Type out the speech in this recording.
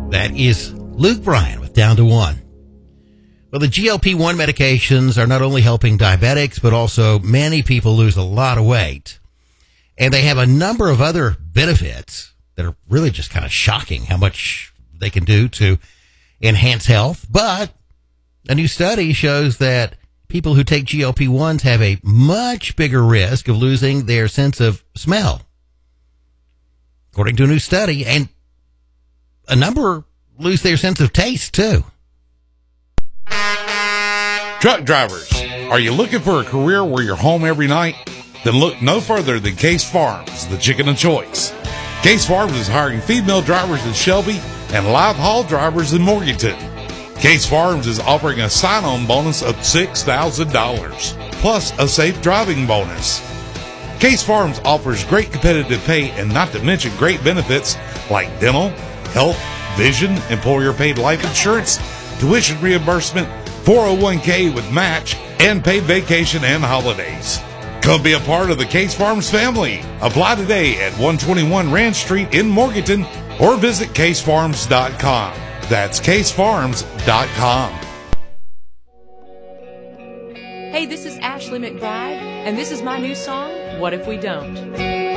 That is Luke Bryan with Down to One. Well, the GLP-1 medications are not only helping diabetics, but also many people lose a lot of weight. And they have a number of other benefits that are really just kind of shocking how much they can do to enhance health. But a new study shows that people who take GLP-1s have a much bigger risk of losing their sense of smell, according to a new study. And a number lose their sense of taste, too. Truck drivers, are you looking for a career where you're home every night? Then look no further than Case Farms, the chicken of choice. Case Farms is hiring female drivers in Shelby and live haul drivers in Morganton. Case Farms is offering a sign-on bonus of $6,000, plus a safe driving bonus. Case Farms offers great competitive pay and not to mention great benefits like dental, health, vision, employer-paid life insurance, tuition reimbursement, 401k with match, and paid vacation and holidays. Come be a part of the Case Farms family. Apply today at 121 Ranch Street in Morganton or visit casefarms.com. That's casefarms.com. Hey, this is Ashley McBride, and this is my new song, What If We Don't?